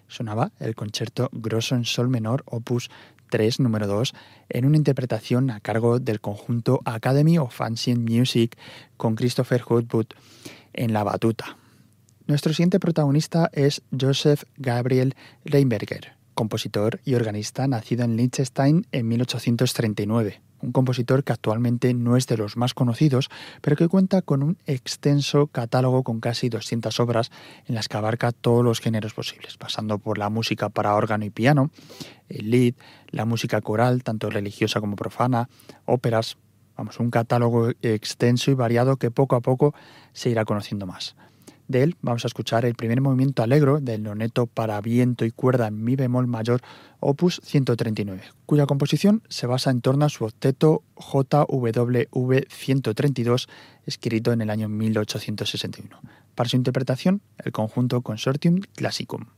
sonaba el concierto grosso en sol menor opus 3 número 2 en una interpretación a cargo del conjunto Academy of Ancient Music con Christopher Hutwood en la batuta. Nuestro siguiente protagonista es Joseph Gabriel Reinberger, compositor y organista nacido en Liechtenstein en 1839. Un compositor que actualmente no es de los más conocidos, pero que cuenta con un extenso catálogo con casi 200 obras en las que abarca todos los géneros posibles, pasando por la música para órgano y piano, el lied, la música coral, tanto religiosa como profana, óperas, un catálogo extenso y variado que poco a poco se irá conociendo más. De él vamos a escuchar el primer movimiento allegro del noneto para viento y cuerda en mi bemol mayor opus 139, cuya composición se basa en torno a su octeto JWV 132, escrito en el año 1861. Para su interpretación, el conjunto Consortium Classicum.